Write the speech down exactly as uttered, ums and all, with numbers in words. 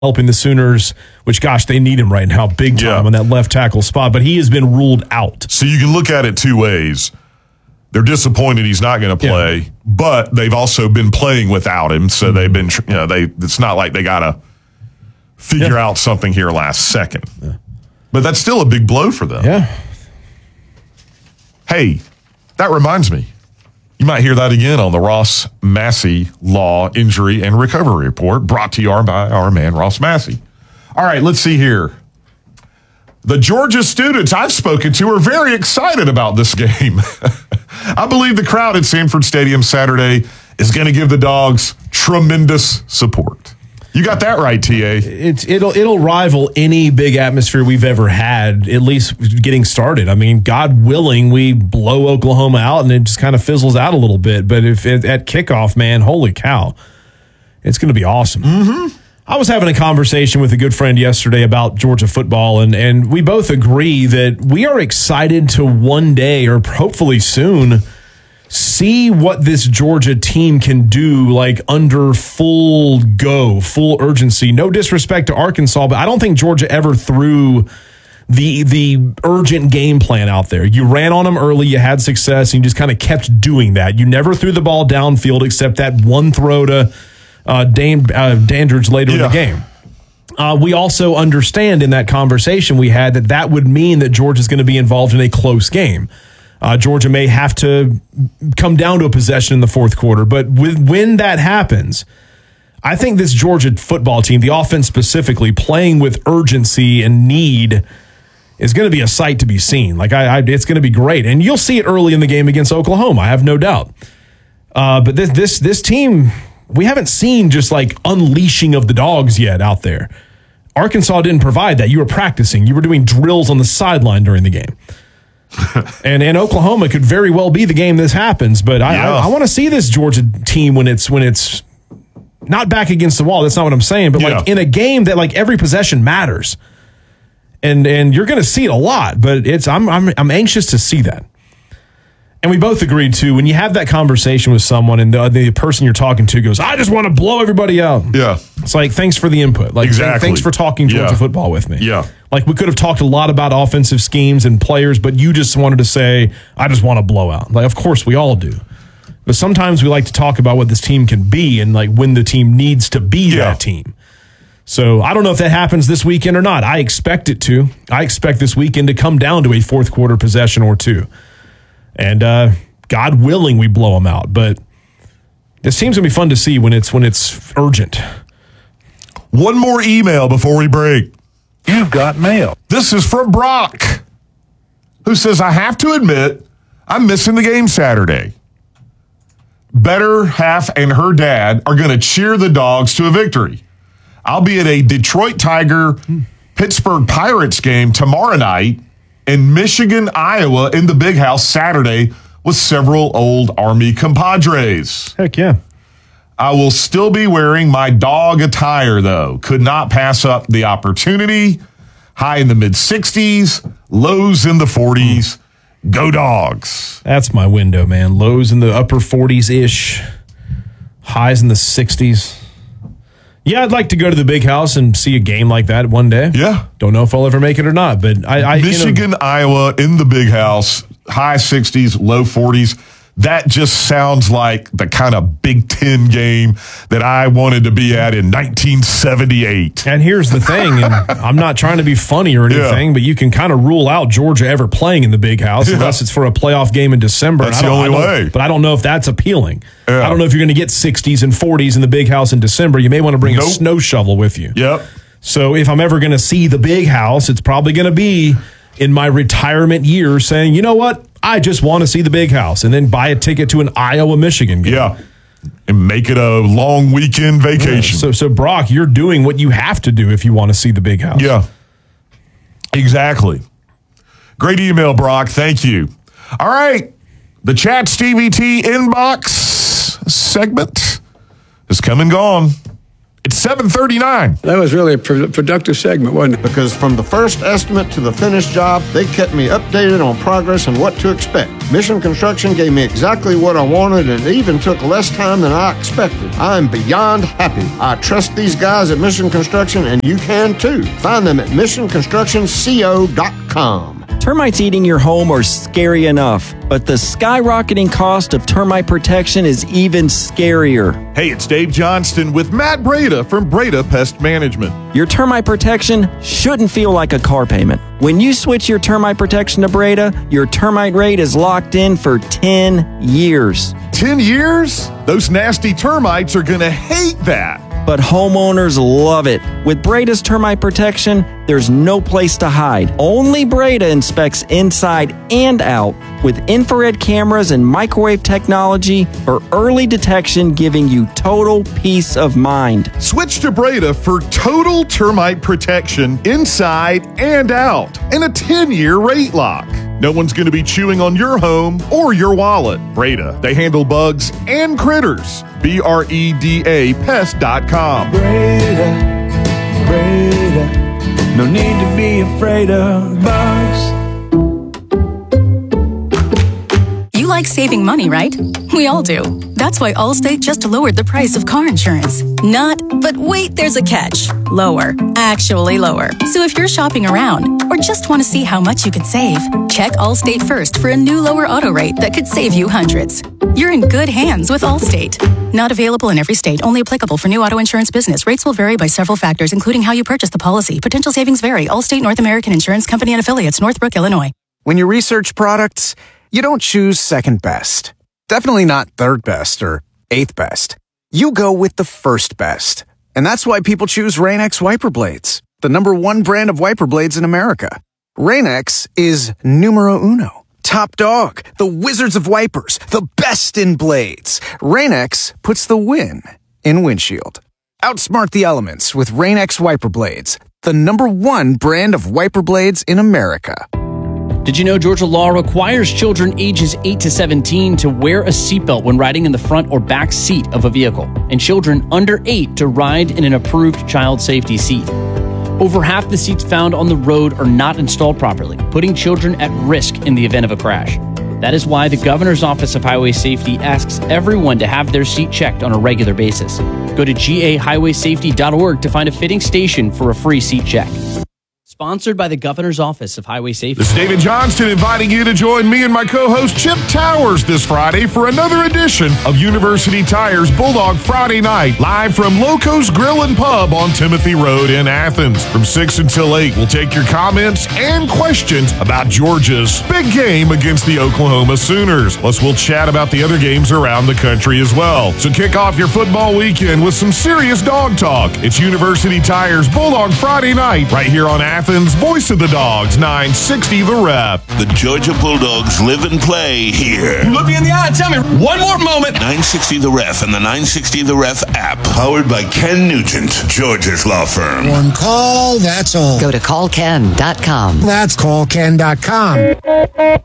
helping the Sooners, which, gosh, they need him right now big time Yeah. on that left tackle spot, but he has been ruled out. So you can look at it two ways. They're disappointed he's not going to play, Yeah. but they've also been playing without him, so mm-hmm. they've been, you know, they. It's not like they got to figure yeah. out something here last second. Yeah. But that's still a big blow for them. Yeah. Hey, that reminds me. You might hear that again on the Ross Massey Law Injury and Recovery Report, brought to you by our man, Ross Massey. All right, let's see here. The Georgia students I've spoken to are very excited about this game. I believe the crowd at Sanford Stadium Saturday is going to give the Dogs tremendous support. You got that right, T A. It's it'll it'll rival any big atmosphere we've ever had, at least getting started. I mean, God willing, we blow Oklahoma out and it just kind of fizzles out a little bit. But if it, at kickoff, man, holy cow, it's going to be awesome. Mm-hmm. I was having a conversation with a good friend yesterday about Georgia football, and, and we both agree that we are excited to one day, or hopefully soon, see what this Georgia team can do, like under full go, full urgency. No disrespect to Arkansas, but I don't think Georgia ever threw the the urgent game plan out there. You ran on them early, you had success, and you just kind of kept doing that. You never threw the ball downfield except that one throw to uh, Dan, uh, Dandridge later yeah. in the game. Uh, we also understand in that conversation we had that that would mean that Georgia's going to be involved in a close game. Uh, Georgia may have to come down to a possession in the fourth quarter, but with, when that happens, I think this Georgia football team, the offense specifically, playing with urgency and need is going to be a sight to be seen. Like I, I it's going to be great, and you'll see it early in the game against Oklahoma. I have no doubt. Uh, but this this this team, we haven't seen just like unleashing of the dogs yet out there. Arkansas didn't provide that. You were practicing. You were doing drills on the sideline during the game. and and Oklahoma could very well be the game this happens, but I yeah. I, I want to see this Georgia team when it's when it's not back against the wall. That's not what I'm saying, but yeah. like in a game that like every possession matters, and and you're going to see it a lot. But it's I'm I'm I'm anxious to see that. And we both agreed too, when you have that conversation with someone and the, the person you're talking to goes, I just want to blow everybody out. Yeah. It's like, thanks for the input. Like, exactly. Thanks for talking Georgia yeah. football with me. Yeah. Like, we could have talked a lot about offensive schemes and players, but you just wanted to say, I just want to blow out. Like, of course, we all do. But sometimes we like to talk about what this team can be and, like, when the team needs to be yeah. that team. So I don't know if that happens this weekend or not. I expect it to. I expect this weekend to come down to a fourth quarter possession or two. And, uh, God willing, we blow them out. But it seems to be fun to see when it's when it's urgent. One more email before we break. You've got mail. This is from Brock, who says, I have to admit, I'm missing the game Saturday. Better half and her dad are going to cheer the Dogs to a victory. I'll be at a Detroit Tiger, Pittsburgh Pirates game tomorrow night and Michigan, Iowa in the Big House Saturday with several old Army compadres. Heck yeah. I will still be wearing my dog attire, though. Could not pass up the opportunity. High in the mid-sixties, lows in the forties. Go Dogs. That's my window, man. Lows in the upper forties-ish. Highs in the sixties. Yeah, I'd like to go to the Big House and see a game like that one day. Yeah. Don't know if I'll ever make it or not, but I... I Michigan, you know, Iowa in the Big House, high sixties, low forties. That just sounds like the kind of Big Ten game that I wanted to be at in nineteen seventy-eight. And here's the thing, and I'm not trying to be funny or anything, yeah. but you can kind of rule out Georgia ever playing in the Big House yeah. unless it's for a playoff game in December. That's and I the only way. But I don't know if that's appealing. Yeah. I don't know if you're going to get sixties and forties in the Big House in December. You may want to bring nope. a snow shovel with you. Yep. So if I'm ever going to see the Big House, it's probably going to be in my retirement years saying, you know what? I just want to see the Big House and then buy a ticket to an Iowa, Michigan game. Yeah. And make it a long weekend vacation. Yeah. So, so Brock, you're doing what you have to do if you want to see the Big House. Yeah. Exactly. Great email, Brock. Thank you. All right. The Chats T V T inbox segment has come and gone. It's seven thirty-nine. That was really a pro- productive segment, wasn't it? Because from the first estimate to the finished job, they kept me updated on progress and what to expect. Mission Construction gave me exactly what I wanted and even took less time than I expected. I'm beyond happy. I trust these guys at Mission Construction, and you can too. Find them at mission construction co dot com. Termites eating your home are scary enough, but the skyrocketing cost of termite protection is even scarier. Hey, it's Dave Johnston with Matt Breda from Breda Pest Management. Your termite protection shouldn't feel like a car payment. When you switch your termite protection to Breda, your termite rate is locked in for ten years. ten years? Those nasty termites are going to hate that. But homeowners love it. With Breda's termite protection, there's no place to hide. Only Breda inspects inside and out with infrared cameras and microwave technology for early detection, giving you total peace of mind. Switch to Breda for total termite protection inside and out and a ten-year rate lock. No one's going to be chewing on your home or your wallet. Breda, they handle bugs and critters. B R E D A pest dot com. Breda, Breda, no need to be afraid of bugs. You like saving money, right? We all do. That's why Allstate just lowered the price of car insurance. Not, but wait, there's a catch. Lower. Actually lower. So if you're shopping around or just want to see how much you could save, check Allstate first for a new lower auto rate that could save you hundreds. You're in good hands with Allstate. Not available in every state. Only applicable for new auto insurance business. Rates will vary by several factors, including how you purchase the policy. Potential savings vary. Allstate North American Insurance Company and Affiliates, Northbrook, Illinois. When you research products, you don't choose second best. Definitely not third best or eighth best. You go with the first best. And that's why people choose Rain-X wiper blades, the number one brand of wiper blades in America. Rain-X is numero uno. Top dog, the wizards of wipers, the best in blades. Rain-X puts the win in windshield. Outsmart the elements with Rain-X wiper blades, the number one brand of wiper blades in America. Did you know Georgia law requires children ages eight to seventeen to wear a seatbelt when riding in the front or back seat of a vehicle, and children under eight to ride in an approved child safety seat? Over half the seats found on the road are not installed properly, putting children at risk in the event of a crash. That is why the Governor's Office of Highway Safety asks everyone to have their seat checked on a regular basis. Go to G A highway safety dot org to find a fitting station for a free seat check. Sponsored by the Governor's Office of Highway Safety. This is David Johnston inviting you to join me and my co-host Chip Towers this Friday for another edition of University Tires Bulldog Friday Night, live from Loco's Grill and Pub on Timothy Road in Athens. From six until eight, we'll take your comments and questions about Georgia's big game against the Oklahoma Sooners. Plus, we'll chat about the other games around the country as well. So kick off your football weekend with some serious dog talk. It's University Tires Bulldog Friday Night right here on Athens. Voice of the Dogs, nine sixty The Ref. The Georgia Bulldogs live and play here. Look me in the eye and tell me one more moment. nine sixty The Ref and the nine sixty The Ref app. Powered by Ken Nugent, Georgia's law firm. One call, that's all. Go to call ken dot com. That's call ken dot com.